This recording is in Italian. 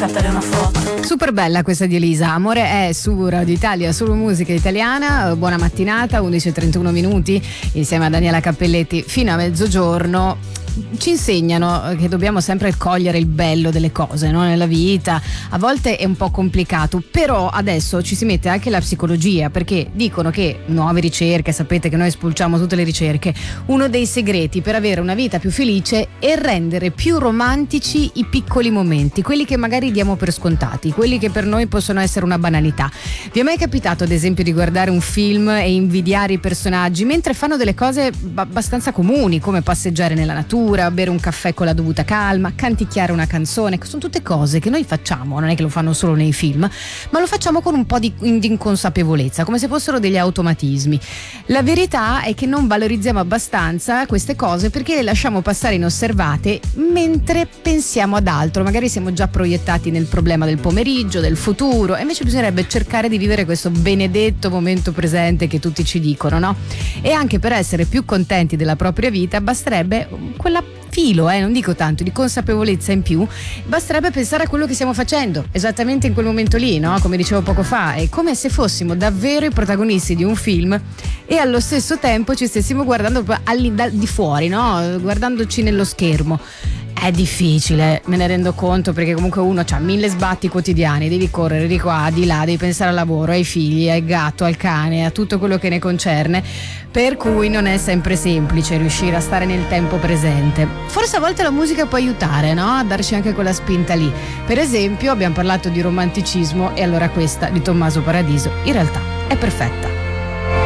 scattare una foto. Super bella questa di Elisa. Amore è su Radio Italia, solo musica italiana. Buona mattinata, 11:31 minuti, insieme a Daniela Cappelletti fino a mezzogiorno. Ci insegnano che dobbiamo sempre cogliere il bello delle cose, no? Nella vita a volte è un po' complicato, però adesso ci si mette anche la psicologia, perché dicono che nuove ricerche, sapete che noi spulciamo tutte le ricerche, uno dei segreti per avere una vita più felice è rendere più romantici i piccoli momenti, quelli che magari diamo per scontati, quelli che per noi possono essere una banalità. Vi è mai capitato ad esempio di guardare un film e invidiare i personaggi mentre fanno delle cose abbastanza comuni, come passeggiare nella natura, bere un caffè con la dovuta calma, canticchiare una canzone? Sono tutte cose che noi facciamo, non è che lo fanno solo nei film, ma lo facciamo con un po' di inconsapevolezza, come se fossero degli automatismi. La verità è che non valorizziamo abbastanza queste cose perché le lasciamo passare inosservate mentre pensiamo ad altro, magari siamo già proiettati nel problema del pomeriggio, del futuro, e invece bisognerebbe cercare di vivere questo benedetto momento presente che tutti ci dicono, no? E anche per essere più contenti della propria vita basterebbe quella filo, non dico tanto, di consapevolezza in più, basterebbe pensare a quello che stiamo facendo esattamente in quel momento lì, no? Come dicevo poco fa, è come se fossimo davvero i protagonisti di un film e allo stesso tempo ci stessimo guardando di fuori, no? Guardandoci nello schermo. È difficile, me ne rendo conto, perché comunque uno ha 1000 sbatti quotidiani, devi correre di qua, di là, devi pensare al lavoro, ai figli, al gatto, al cane, a tutto quello che ne concerne, per cui non è sempre semplice riuscire a stare nel tempo presente. Forse a volte la musica può aiutare, no? A darci anche quella spinta lì. Per esempio abbiamo parlato di romanticismo e allora questa di Tommaso Paradiso in realtà è perfetta.